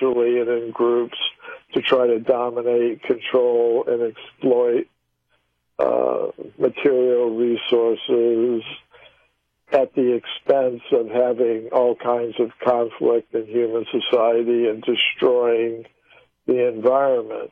individually and in groups to try to dominate, control, and exploit material resources at the expense of having all kinds of conflict in human society and destroying the environment.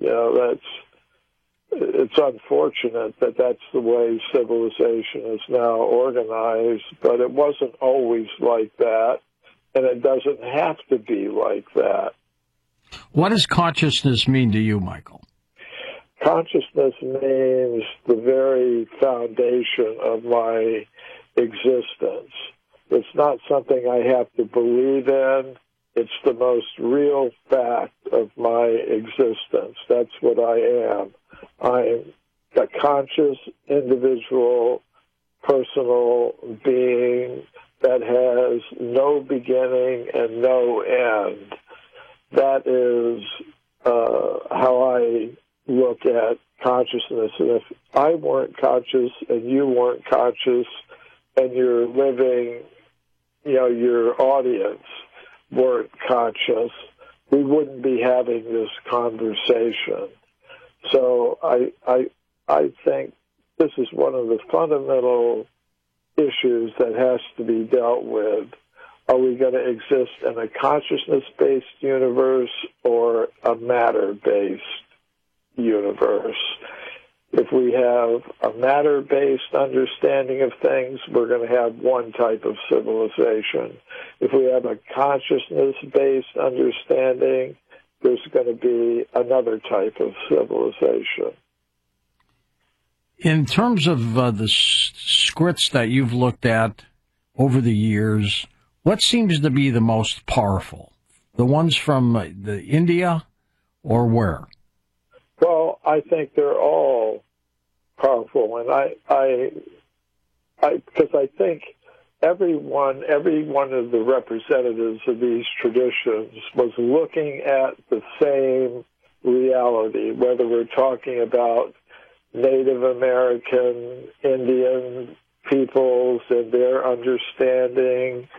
It's unfortunate that that's the way civilization is now organized, but it wasn't always like that, and it doesn't have to be like that. What does consciousness mean to you, Michael? Consciousness means the very foundation of my existence. It's not something I have to believe in. It's the most real fact of my existence. That's what I am. I'm a conscious, individual, personal being that has no beginning and no end. That is how I look at consciousness. And if I weren't conscious and you weren't conscious and you're living, your audience weren't conscious, we wouldn't be having this conversation. So I think this is one of the fundamental issues that has to be dealt with. Are we going to exist in a consciousness-based universe or a matter-based universe? If we have a matter-based understanding of things, we're going to have one type of civilization. If we have a consciousness-based understanding, there's going to be another type of civilization. In terms of the scripts that you've looked at over the years, what seems to be the most powerful? The ones from India or where? Well, I think they're all powerful, and because I think every one of the representatives of these traditions was looking at the same reality, whether we're talking about Native American, Indian peoples and their understanding,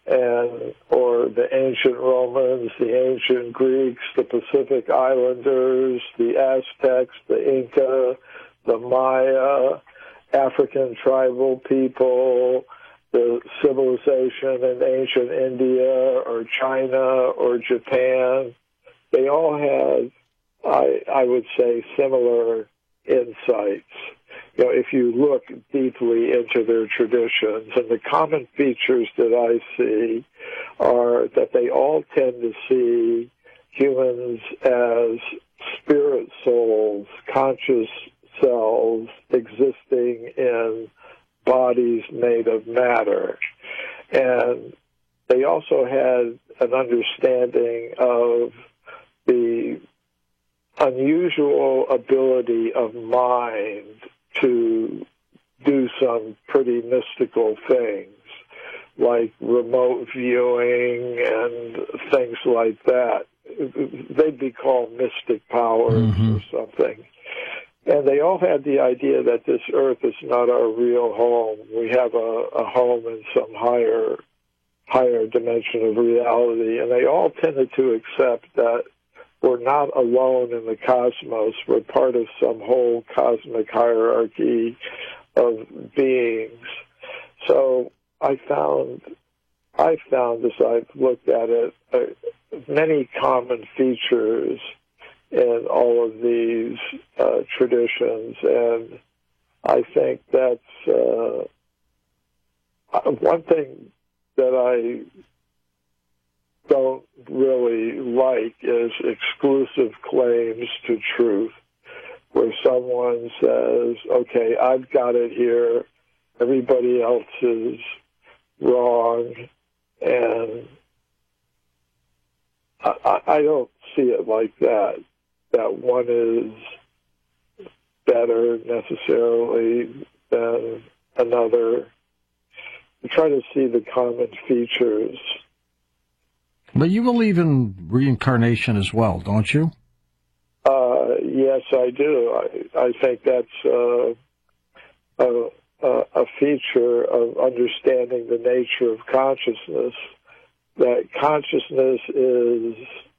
or the ancient Romans, the ancient Greeks, the Pacific Islanders, the Aztecs, the Inca, the Maya, African tribal people, the civilization in ancient India or China or Japan. They all had, I would say, similar insights. If you look deeply into their traditions, and the common features that I see are that they all tend to see humans as spirit souls, conscious selves existing in bodies made of matter. And they also had an understanding of the unusual ability of mind to do some pretty mystical things, like remote viewing and things like that. They'd be called mystic powers or something. And they all had the idea that this earth is not our real home. We have a home in some higher dimension of reality. And they all tended to accept that we're not alone in the cosmos. We're part of some whole cosmic hierarchy of beings. So I found as I've looked at it, many common features in all of these traditions, and I think that's one thing that I don't really like is exclusive claims to truth, where someone says, okay, I've got it here, everybody else is wrong, and I don't see it like that one is better necessarily than another. I try to see the common features. But you believe in reincarnation as well, don't you? Yes, I do. I think that's a feature of understanding the nature of consciousness, that consciousness is